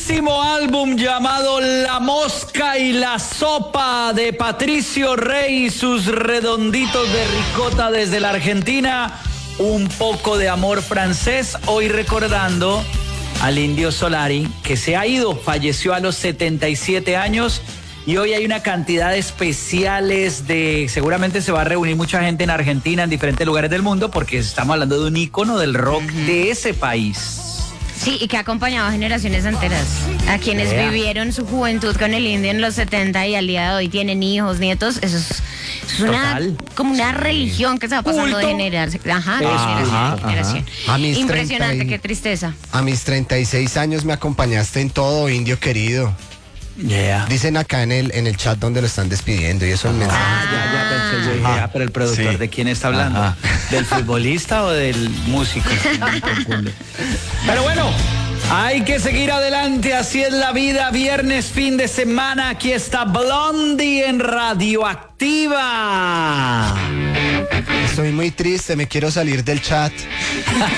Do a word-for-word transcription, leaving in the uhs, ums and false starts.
buenísimo álbum llamado La Mosca y la Sopa de Patricio Rey y sus redonditos de ricota desde la Argentina. Un poco de amor francés. Hoy recordando al Indio Solari, que se ha ido, falleció a los setenta y siete años. Y hoy hay una cantidad de especiales de... Seguramente se va a reunir mucha gente en Argentina, en diferentes lugares del mundo, porque estamos hablando de un ícono del rock uh-huh. de ese país. Sí, y que ha acompañado a generaciones enteras. A quienes yeah. vivieron su juventud con el Indio en los setenta y al día de hoy tienen hijos, nietos. Eso es, eso es una, como una religión que se va pasando de generación. Ajá, de ajá, generación ajá, en generación. A mis Impresionante, treinta y, qué tristeza. A mis treinta y seis años me acompañaste en todo, Indio querido. Yeah. Dicen acá en el en el chat donde lo están despidiendo y eso es el mensaje. Ah, ya, ya pensé, yo dije, ah, pero el productor, sí. ¿de quién está hablando? Ajá. ¿Del futbolista o del músico? Pero bueno, hay que seguir adelante, así es la vida. Viernes, fin de semana, aquí está Blondie en Radioactiva. Estoy muy triste, me quiero salir del chat.